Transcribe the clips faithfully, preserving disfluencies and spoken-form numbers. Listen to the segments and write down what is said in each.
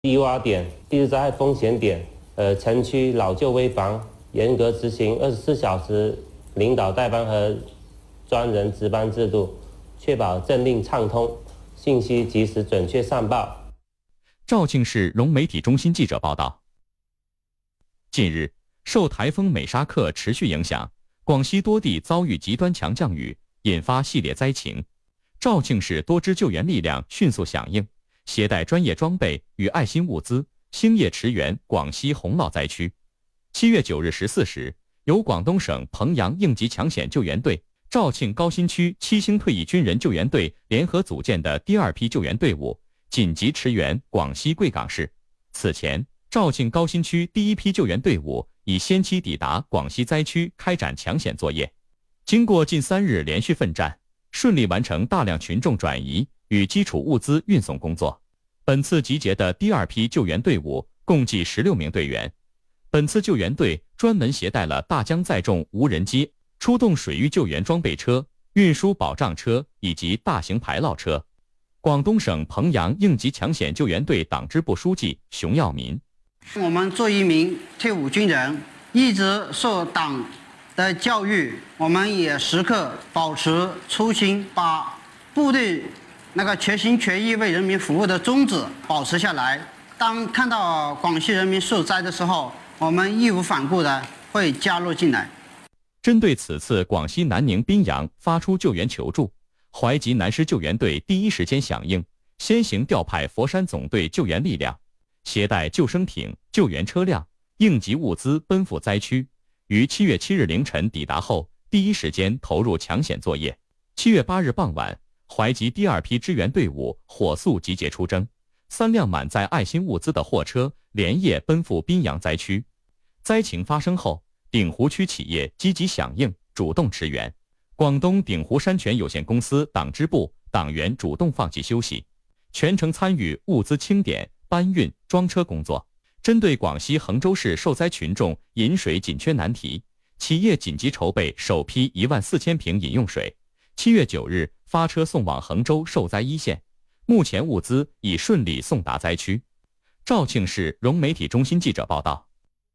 低洼点、地质灾害风险点，呃，城区老旧危房，严格执行二十四小时领导代班和专人值班制度，确保政令畅通，信息及时准确上报。 肇庆市融媒体中心记者报道，近日，受台风美沙克持续影响，广西多地遭遇极端强降雨，引发系列灾情。肇庆市多支救援力量迅速响应，携带专业装备与爱心物资，星夜驰援广西洪涝灾区。七月九日十四时，由广东省彭阳应急抢险救援队、肇庆高新区七星退役军人救援队联合组建的第二批救援队伍紧急驰援广西贵港市。此前，肇庆高新区第一批救援队伍已先期抵达广西灾区开展抢险作业，经过近三日连续奋战，顺利完成大量群众转移与基础物资运送工作。本次集结的第二批救援队伍共计十六名队员。本次救援队专门携带了大江载重无人机、出动水域救援装备车、运输保障车以及大型排涝车。广东省彭阳应急抢险救援队党支部书记熊耀民： 我们作为一名退伍军人，一直受党的教育，我们也时刻保持初心，把部队那个全心全意为人民服务的宗旨保持下来。当看到广西人民受灾的时候，我们义无反顾的会加入进来。 针对此次广西南宁宾阳发出救援求助，淮吉南师救援队第一时间响应，先行调派佛山总队救援力量，携带救生艇、救援车辆、应急物资奔赴灾区，于七月七日凌晨抵达后，第一时间投入抢险作业。七月八日傍晚，淮吉第二批支援队伍火速集结出征，三辆满载爱心物资的货车连夜奔赴宾阳灾区。灾情发生后，鼎湖区企业积极响应，主动驰援。广东鼎湖山泉有限公司党支部党员主动放弃休息，全程参与物资清点、搬运、装车工作。针对广西衡州市受灾群众饮水紧缺难题，企业紧急筹备首批一万四千瓶饮用水，七月九日发车送往衡州受灾一线，目前物资已顺利送达灾区。肇庆市融媒体中心记者报道。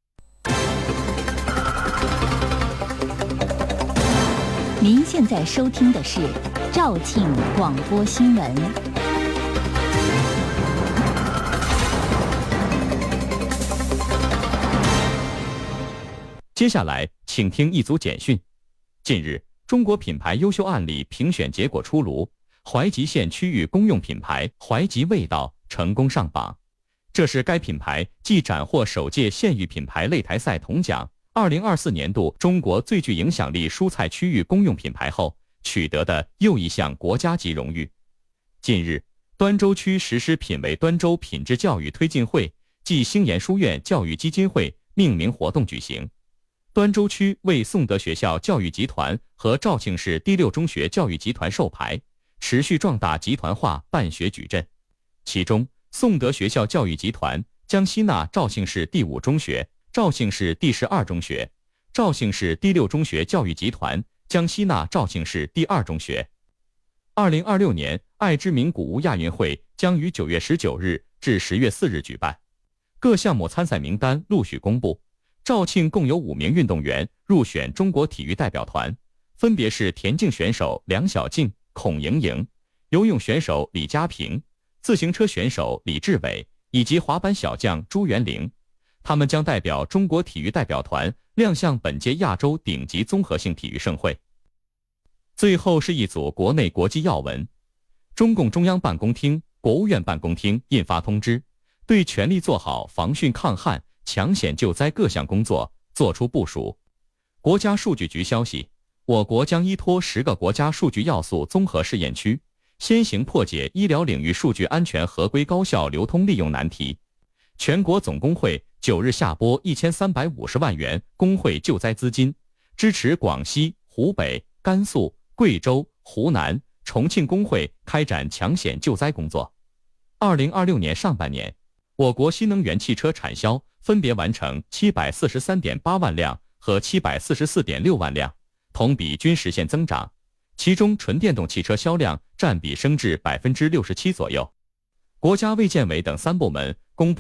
您现在收听的是肇庆广播新闻。 接下来，请听一组简讯。近日，中国品牌优秀案例评选结果出炉，淮吉县区域公用品牌淮吉味道成功上榜。这是该品牌继斩获首届县域品牌擂台赛铜奖、二零二四年度中国最具影响力蔬菜区域公用品牌后取得的又一项国家级荣誉。近日，端州区实施品为端州品质教育推进会暨星岩书院教育基金会命名活动举行。端州区为颂德学校教育集团和肇庆市第六中学教育集团授牌，持续壮大集团化办学矩阵。其中，颂德学校教育集团将吸纳肇庆市第五中学、肇庆市第十二中学；肇庆市第六中学教育集团将吸纳肇庆市第二中学。二零二六年爱之名古屋亚运会将于九月十九日至十月四日举办，各项目参赛名单陆续公布。肇庆共有五名运动员入选中国体育代表团，分别是田径选手梁晓静、孔莹莹，游泳选手李佳平，自行车选手李志伟以及滑板小将朱元玲。他们将代表中国体育代表团亮相本届亚洲顶级综合性体育盛会。最后是一组国内国际要闻。中共中央办公厅、国务院办公厅印发通知，对全力做好防汛抗旱、抢险救灾各项工作作出部署。国家数据局消息，我国将依托十个国家数据要素综合试验区，先行破解医疗领域数据安全合规高效流通利用难题。全国总工会九日下拨一千三百五十万元工会救灾资金，支持广西、湖北、甘肃、贵州、湖南、重庆工会开展抢险救灾工作。二零二六年上半年，我国新能源汽车产销分别完成七百四十三点八万辆和七百四十四点六万辆，同比均实现增长，其中纯电动汽车销量占比升至百分之六十七左右。国家卫健委等三部门